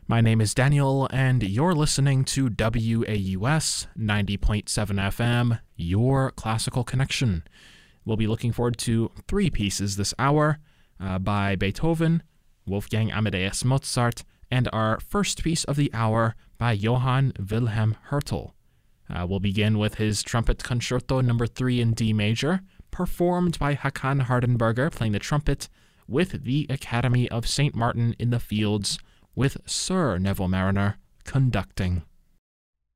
My name is Daniel, and you're listening to WAUS 90.7 FM, your classical connection. We'll be looking forward to three pieces this hour by Beethoven, Wolfgang Amadeus Mozart, and our first piece of the hour by Johann Wilhelm Hertel. We'll begin with his Trumpet Concerto No. 3 in D major, performed by Hakan Hardenberger playing the trumpet with the Academy of St. Martin in the Fields, with Sir Neville Marriner conducting.